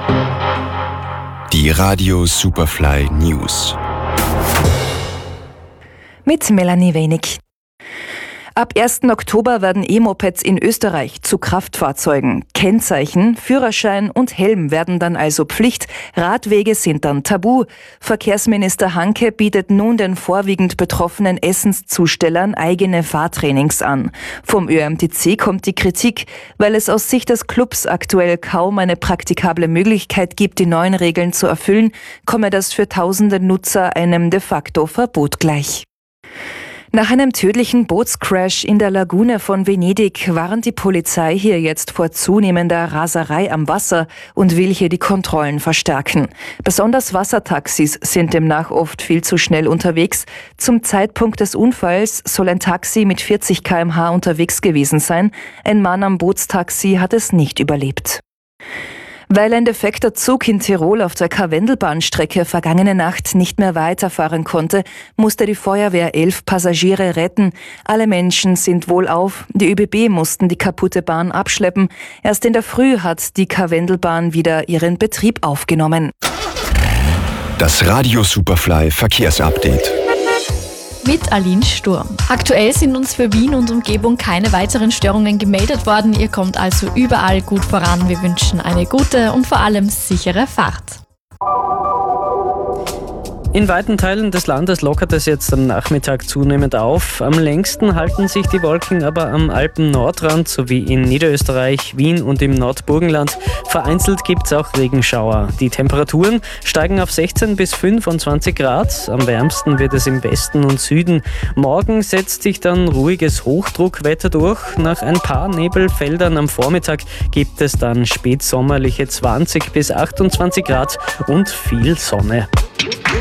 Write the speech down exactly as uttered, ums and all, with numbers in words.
Die Radio Superfly News. Mit Melanie Wenig. Ab ersten Oktober werden E-Mopeds in Österreich zu Kraftfahrzeugen. Kennzeichen, Führerschein und Helm werden dann also Pflicht. Radwege sind dann tabu. Verkehrsminister Hanke bietet nun den vorwiegend betroffenen Essenszustellern eigene Fahrtrainings an. Vom Ö M T C kommt die Kritik, weil es aus Sicht des Clubs aktuell kaum eine praktikable Möglichkeit gibt, die neuen Regeln zu erfüllen, komme das für tausende Nutzer einem de facto Verbot gleich. Nach einem tödlichen Bootscrash in der Lagune von Venedig warnt die Polizei hier jetzt vor zunehmender Raserei am Wasser und will hier die Kontrollen verstärken. Besonders Wassertaxis sind demnach oft viel zu schnell unterwegs. Zum Zeitpunkt des Unfalls soll ein Taxi mit vierzig Kilometer pro Stunde unterwegs gewesen sein. Ein Mann am Bootstaxi hat es nicht überlebt. Weil ein defekter Zug in Tirol auf der Karwendelbahnstrecke vergangene Nacht nicht mehr weiterfahren konnte, musste die Feuerwehr elf Passagiere retten. Alle Menschen sind wohlauf. Die ÖBB mussten die kaputte Bahn abschleppen. Erst in der Früh hat die Karwendelbahn wieder ihren Betrieb aufgenommen. Das Radio Superfly Verkehrsupdate. Mit Aline Sturm. Aktuell sind uns für Wien und Umgebung keine weiteren Störungen gemeldet worden. Ihr kommt also überall gut voran. Wir wünschen eine gute und vor allem sichere Fahrt. In weiten Teilen des Landes lockert es jetzt am Nachmittag zunehmend auf. Am längsten halten sich die Wolken aber am Alpen-Nordrand sowie in Niederösterreich, Wien und im Nordburgenland. Vereinzelt gibt es auch Regenschauer. Die Temperaturen steigen auf sechzehn bis fünfundzwanzig Grad. Am wärmsten wird es im Westen und Süden. Morgen setzt sich dann ruhiges Hochdruckwetter durch. Nach ein paar Nebelfeldern am Vormittag gibt es dann spätsommerliche zwanzig bis achtundzwanzig Grad und viel Sonne.